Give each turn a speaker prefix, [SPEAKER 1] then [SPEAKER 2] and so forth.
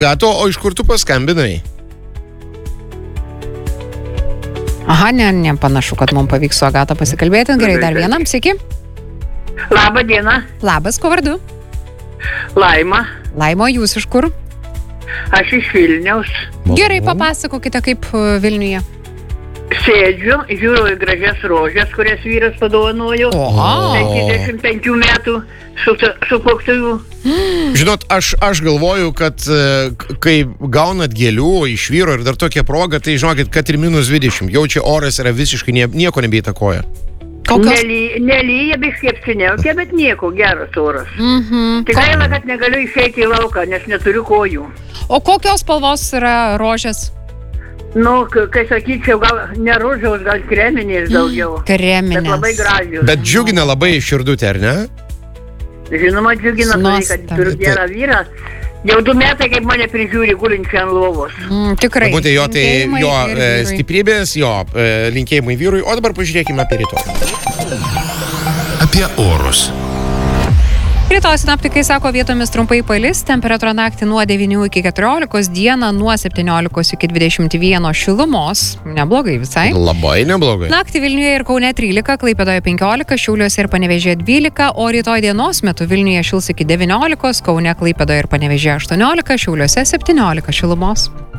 [SPEAKER 1] Gato, o iš kur tu paskambinai?
[SPEAKER 2] Aha, nepanašu, kad mums pavyks su Agata pasikalbėti. Gerai, dar vienam, sveiki.
[SPEAKER 3] Labą dieną.
[SPEAKER 2] Labas, kuo vardu?
[SPEAKER 3] Laima.
[SPEAKER 2] Laimo, jūs iš kur?
[SPEAKER 3] Aš iš Vilniaus.
[SPEAKER 2] Gerai, papasakokite, kaip Vilniuje.
[SPEAKER 3] Sėdžiu, žiūriu į gražias rožės, kurias vyras padovanojo. 55 metų suplaktuvių.
[SPEAKER 1] Žinot, aš galvoju, kad kai gaunat gėlių iš vyro ir dar tokia proga, tai žinokit, kad ir -20, jau čia oras yra visiškai nieko nebeįtakoja.
[SPEAKER 3] Nelyja biškai apsiniaukė, bet nieko, geras oras. Tik gaila, kad negaliu išeiti į lauką, nes neturiu kojų.
[SPEAKER 2] O kokios spalvos yra rožės?
[SPEAKER 3] Nu, kai sakyčiau, gal ne rožiaus, gal kreminės daugiau.
[SPEAKER 2] Kreminės.
[SPEAKER 3] Bet labai gražios.
[SPEAKER 1] Bet džiugina labai širdutė, ar ne?
[SPEAKER 3] Žinoma, džiugina tai, kad turiu gerą vyrą. Jau 2 metai, kaip mane prižiūri gulinčią ant lovos.
[SPEAKER 2] Tikrai.
[SPEAKER 1] Būtent jo, tai jo stiprybės, jo linkėjimai vyrui. O dabar pažiūrėkime apie rytoj.
[SPEAKER 4] Apie orus.
[SPEAKER 2] Rytoj sinoptikai sako, vietomis trumpai palis, temperatūra naktį nuo 9 iki 14, dieną nuo 17 iki 21 šilumos. Neblogai visai.
[SPEAKER 1] Labai neblogai.
[SPEAKER 2] Naktį Vilniuje ir Kaune 13, Klaipėdoje 15, Šiauliuose ir Panevėžyje 12, o rytoj dienos metu Vilniuje šils iki 19, Kaune, Klaipėdoje ir Panevėžyje 18, Šiauliuose 17 šilumos.